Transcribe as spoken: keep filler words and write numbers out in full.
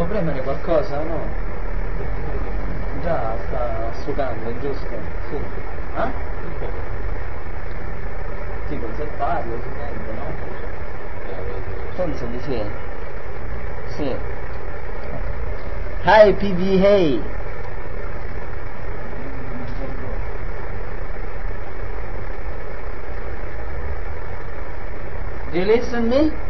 premere qualcosa o no? Già sta sfocando, giusto? Sì. Eh? Tipo se parlo si sente, no? Penso di sì. Sì. Hi P V, hey! Do you listen me?